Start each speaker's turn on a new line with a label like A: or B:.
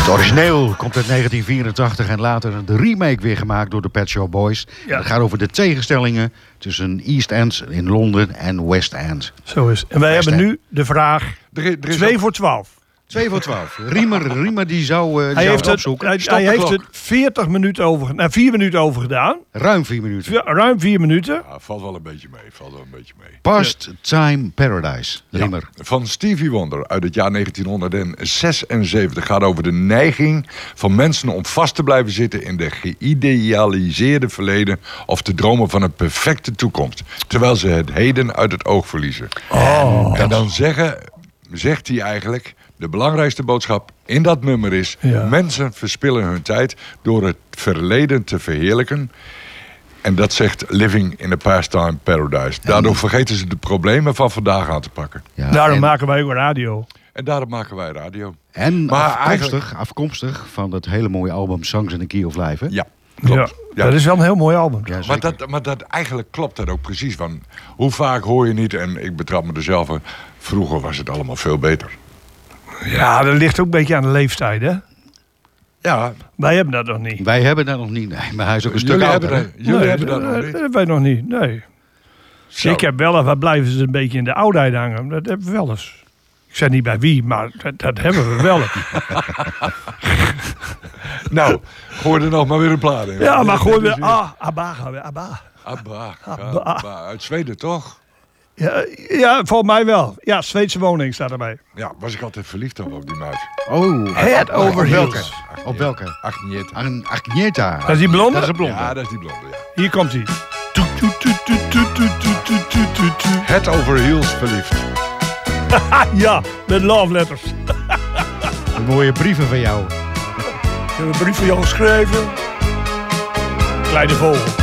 A: origineel komt uit 1984 en later de remake weer gemaakt door de Pet Shop Boys. Ja. Het gaat over de tegenstellingen tussen East End in Londen en West End.
B: Zo is. En wij hebben nu de vraag 2 voor 12.
A: 2 voor 12. Riemer die zou
B: hij heeft
A: het opzoeken.
B: Hij heeft het 4 minuten over gedaan.
A: Ruim 4 minuten.
B: Ruim 4 minuten.
C: Ja, valt wel een beetje mee.
A: Past-Time Paradise. Riemer.
C: Ja, van Stevie Wonder uit het jaar 1976 gaat over de neiging van mensen om vast te blijven zitten in de geïdealiseerde verleden of te dromen van een perfecte toekomst, terwijl ze het heden uit het oog verliezen. En dan zegt hij eigenlijk, de belangrijkste boodschap in dat nummer is, mensen verspillen hun tijd door het verleden te verheerlijken. En dat zegt Living in a Pastime Paradise. Daardoor vergeten ze de problemen van vandaag aan te pakken.
B: Ja, daarom maken wij ook radio.
C: En daarom maken wij radio.
A: En maar afkomstig van dat hele mooie album Songs in the Key of Life. Hè?
C: Ja, klopt.
B: Ja. Dat is wel een heel mooi album.
A: Ja,
C: maar dat eigenlijk klopt dat ook precies. Van, hoe vaak hoor je niet, en ik betrap me er zelf aan, vroeger was het allemaal veel beter.
B: Ja, dat ligt ook een beetje aan de leeftijd, hè?
C: Ja.
B: Wij hebben dat nog niet.
A: Wij hebben dat nog niet, nee. Maar hij is ook een stuk ouder.
C: Jullie hebben dat nog niet?
B: Dat hebben wij nog niet, nee. Zo. Ik heb wel, waar blijven ze een beetje in de oudheid hangen? Dat hebben we wel eens. Ik zeg niet bij wie, maar dat hebben we wel.
C: Nou, gooi er nog maar weer een plaat in.
B: Ja, maar gooi weer ABBA gaan we, ABBA.
C: ABBA. Uit Zweden, toch?
B: Ja, volgens mij wel. Ja, Zweedse woning staat erbij.
C: Ja, was ik altijd verliefd op die meid.
A: Oh,
B: Head Over Heels.
A: Op welke?
C: Agneta.
B: Dat is die blonde?
A: Dat is een blonde.
C: Ja, dat is die blonde, ja.
B: Hier komt hij.
C: Head Over Heels verliefd.
B: Ja, met love letters.
A: Een mooie brieven van jou.
B: Ik heb een brief voor jou geschreven. Kleine vogel.